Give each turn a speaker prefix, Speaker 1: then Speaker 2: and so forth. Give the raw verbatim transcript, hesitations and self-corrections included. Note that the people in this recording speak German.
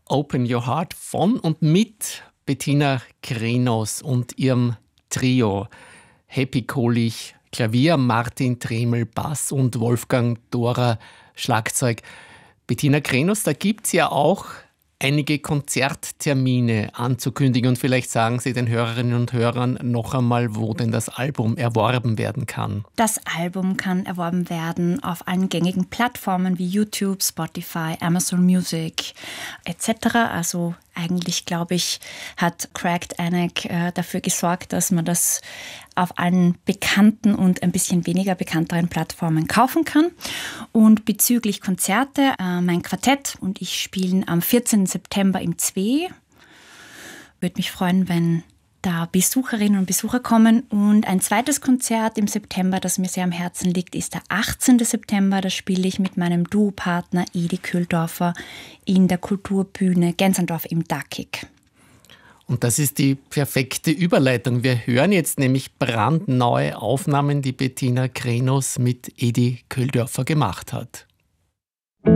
Speaker 1: Open Your Heart von und mit Bettina Krenos und ihrem Trio. Happy Kohlich Klavier, Martin Tremel Bass und Wolfgang Dora Schlagzeug. Bettina Krenos, da gibt es ja auch einige Konzerttermine anzukündigen und vielleicht sagen Sie den Hörerinnen und Hörern noch einmal, wo denn das Album erworben werden kann.
Speaker 2: Das Album kann erworben werden auf allen gängigen Plattformen wie YouTube, Spotify, Amazon Music et cetera. Also eigentlich, glaube ich, hat Cracked Anak äh, dafür gesorgt, dass man das auf allen bekannten und ein bisschen weniger bekannteren Plattformen kaufen kann. Und bezüglich Konzerte, äh, mein Quartett und ich spielen am vierzehnten September im Zwei. Würde mich freuen, wenn da Besucherinnen und Besucher kommen. Und ein zweites Konzert im September, das mir sehr am Herzen liegt, ist der achtzehnten September. Da spiele ich mit meinem Duopartner Edi Köhldorfer in der Kulturbühne Gensendorf im Dackig.
Speaker 1: Und das ist die perfekte Überleitung. Wir hören jetzt nämlich brandneue Aufnahmen, die Bettina Krenos mit Edi Köhldorfer gemacht hat.